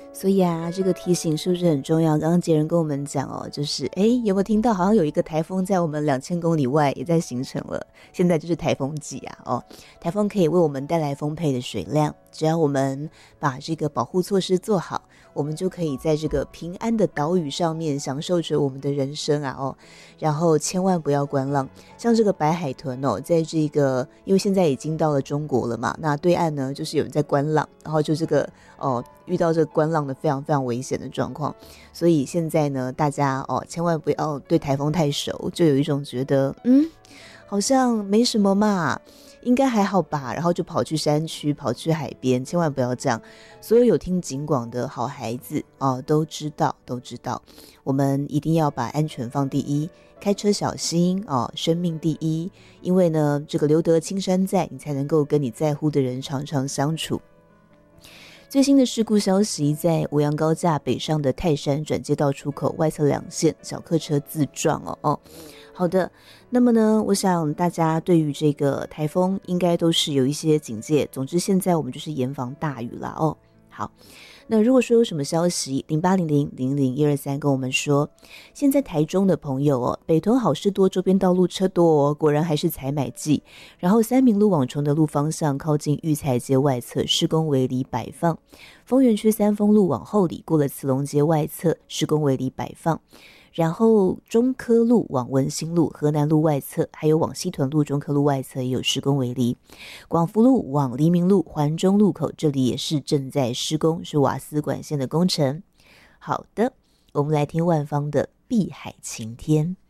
所以啊，这个提醒是不是很重要？刚刚杰人跟我们讲哦，就是有没有听到好像有一个台风在我们2000公里外也在形成了，现在就是台风季啊哦，台风可以为我们带来丰沛的水量，只要我们把这个保护措施做好，我们就可以在这个平安的岛屿上面享受着我们的人生啊哦，然后千万不要观浪，像这个白海豚哦，在这个因为现在已经到了中国了嘛，那对岸呢就是有人在观浪，然后就这个遇到这个观浪的非常非常危险的状况，所以现在呢大家千万不要对台风太熟，就有一种觉得好像没什么嘛，应该还好吧，然后就跑去山区跑去海边，千万不要这样。所有有听警广的好孩子都知道我们一定要把安全放第一，开车小心生命第一，因为呢这个留得青山在，你才能够跟你在乎的人常常相处。最新的事故消息，在五羊高架北上的泰山转接道出口外侧2线小客车自撞好的，那么呢我想大家对于这个台风应该都是有一些警戒，总之现在我们就是严防大雨啦好，那如果说有什么消息0800000123跟我们说。现在台中的朋友北屯好事多周边道路车多果然还是采买季，然后三民路往崇德路方向靠近育才街外侧施工围篱摆放，丰原区三丰路往后里过了慈龙街外侧施工围篱摆放，然后中科路往文心路河南路外侧还有往西屯路中科路外侧也有施工围篱，广福路往黎明路环中路口这里也是正在施工，是瓦斯管线的工程。好的，我们来听万芳的碧海晴天。